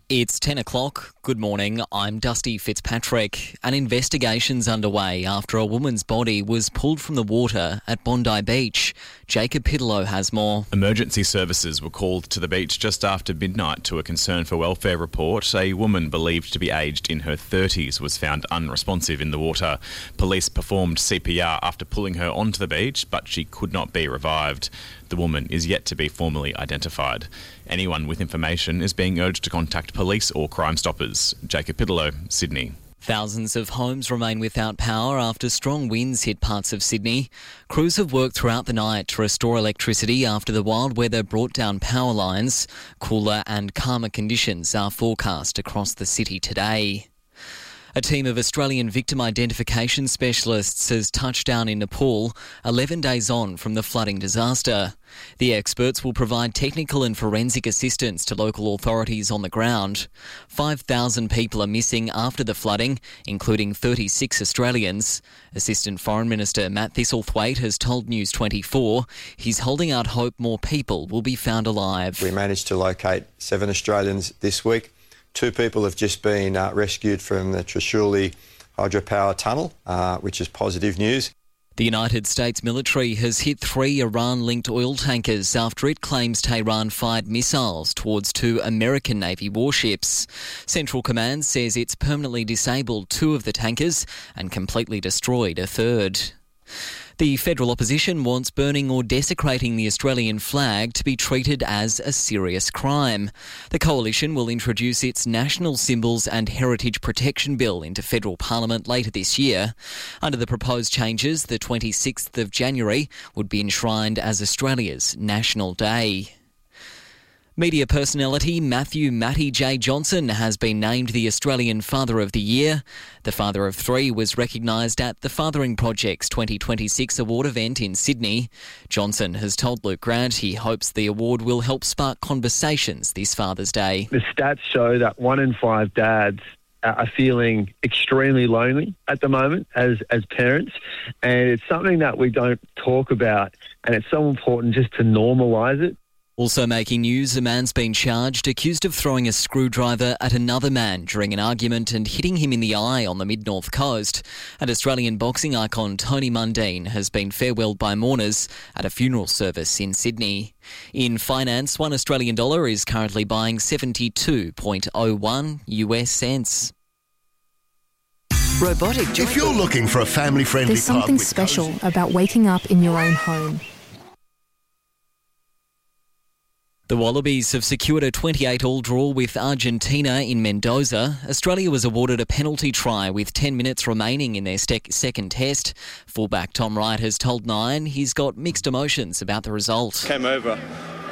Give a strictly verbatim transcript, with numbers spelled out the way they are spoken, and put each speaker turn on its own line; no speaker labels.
It's ten o'clock. Good morning. I'm Dusty Fitzpatrick. An investigation's underway after a woman's body was pulled from the water at Bondi Beach. Jacob Pitlow has more.
Emergency services were called to the beach just after midnight to a concern for welfare report. A woman believed to be aged in her thirties was found unresponsive in the water. Police performed C P R after pulling her onto the beach, but she could not be revived. The woman is yet to be formally identified. Anyone with information is being urged to contact police or Crime Stoppers. Jacob Pitlow, Sydney.
Thousands of homes remain without power after strong winds hit parts of Sydney. Crews have worked throughout the night to restore electricity after the wild weather brought down power lines. Cooler and calmer conditions are forecast across the city today. A team of Australian victim identification specialists has touched down in Nepal, eleven days on from the flooding disaster. The experts will provide technical and forensic assistance to local authorities on the ground. five thousand people are missing after the flooding, including thirty-six Australians. Assistant Foreign Minister Matt Thistlethwaite has told News twenty-four he's holding out hope more people will be found alive.
We managed to locate seven Australians this week. Two people have just been uh, rescued from the Trishuli hydropower tunnel, uh, which is positive news.
The United States military has hit three Iran-linked oil tankers after it claims Tehran fired missiles towards two American Navy warships. Central Command says it's permanently disabled two of the tankers and completely destroyed a third. The federal opposition wants burning or desecrating the Australian flag to be treated as a serious crime. The coalition will introduce its National Symbols and Heritage Protection Bill into federal parliament later this year. Under the proposed changes, the twenty-sixth of January would be enshrined as Australia's National Day. Media personality Matthew Matty J. Johnson has been named the Australian Father of the Year. The father of three was recognised at the Fathering Project's twenty twenty-six award event in Sydney. Johnson has told Luke Grant he hopes the award will help spark conversations this Father's Day.
The stats show that one in five dads are feeling extremely lonely at the moment as, as parents, and it's something that we don't talk about, and it's so important just to normalise it.
Also making news, a man's been charged accused of throwing a screwdriver at another man during an argument and hitting him in the eye on the mid-north coast. And Australian boxing icon Tony Mundine has been farewelled by mourners at a funeral service in Sydney. In finance, one Australian dollar is currently buying seventy-two point oh one U S cents.
Robotic. If you're looking for a family-friendly
There's something special cozy about waking up in your own home.
The Wallabies have secured a twenty-eight all draw with Argentina in Mendoza. Australia was awarded a penalty try with ten minutes remaining in their stec- second test. Fullback Tom Wright has told Nine he's got mixed emotions about the result.
Came over